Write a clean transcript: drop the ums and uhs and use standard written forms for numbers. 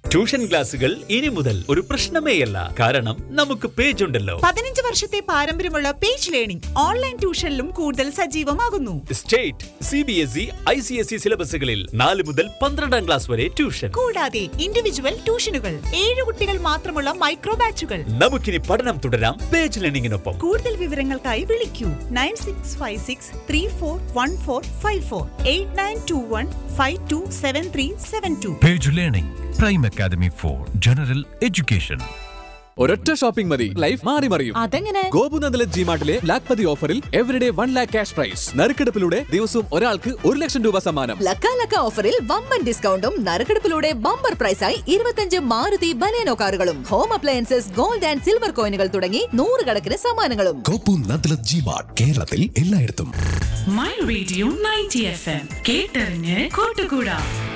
Tuition ക്ലാസുകൾ ഇനി മുതൽ ഒരു പ്രശ്നമേയല്ല. കാരണം നമുക്ക് പേജ് ഉണ്ടല്ലോ. 15 വർഷത്തെ പാരമ്പര്യമുള്ള പേജ് ലേണിംഗ് ഓൺലൈൻ ട്യൂഷനിലും കൂടുതൽ സജീവമാകുന്നു. സ്റ്റേറ്റ്, CBSE, ICSE സിലബസുകളിൽ 4 മുതൽ 12ാം ക്ലാസ് വരെ ട്യൂഷൻ. കൂടാതെ ഇൻഡിവിജ്വൽ ട്യൂഷനുകൾ, 7 കുട്ടികൾ മാത്രമുള്ള മൈക്രോ ബാച്ചുകൾ. നമുക്കിനി പഠനം തുടരാം പേജ് ലേണിംഗിനൊപ്പം. കൂടുതൽ വിവരങ്ങൾക്കായി വിളിക്കൂ 9656341454 8921527372. Page learning prime academy for general education. ഒരൊറ്റ ഷോപ്പിംഗ് മതി, ലൈഫ് മാറി മറിയും. അതെങ്ങനെ? ഗോപുനന്ദലത് ജിമാർട്ടിലെ ലാഖ്പതി ഓഫറിൽ എവരിഡേ 1 lakh ക്യാഷ് പ്രൈസ്. നറുക്കെടുപ്പിലൂടെ ദിവസവും ഒരാൾക്ക് 1 ലക്ഷം രൂപ സമ്മാനം. ലക്ക ഓഫറിൽ വമ്പൻ ഡിസ്കൗണ്ടും നറുക്കെടുപ്പിലൂടെ ബമ്പർ പ്രൈസായി 25 മാരുതി ബലേനോ കാറുകളും home appliances, gold and silver കോയിനുകൾ തുടങ്ങി 100 കണക്കിന് സമ്മാനങ്ങളും. ഗോപുനന്ദലത് ജിമാർട്ട്, കേരളത്തിൽ എല്ലായിടത്തും. മൈ റേഡിയോ 90 FM കേട്ടറിഞ്ഞ് കൂട്ടുകൂടാ.